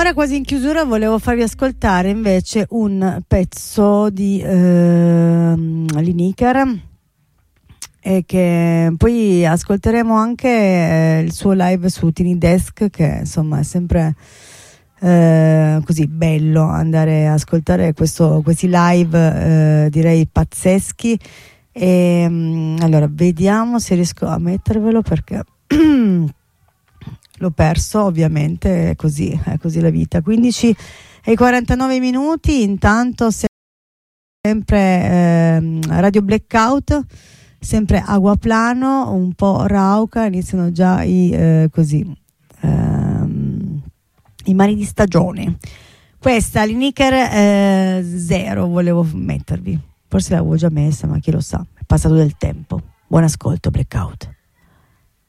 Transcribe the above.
ora quasi in chiusura volevo farvi ascoltare invece un pezzo di Lineker, e che poi ascolteremo anche il suo live su Tiny Desk, che insomma è sempre così bello andare a ascoltare questi live, direi pazzeschi. E allora vediamo se riesco a mettervelo, perché l'ho perso, ovviamente è così la vita. 15:49, intanto sempre Radio Blackout, sempre Aguaplano, un po' rauca, iniziano già i mari di stagione. Questa Lineker Zero volevo mettervi, forse l'avevo già messa, ma chi lo sa, è passato del tempo. Buon ascolto, Blackout.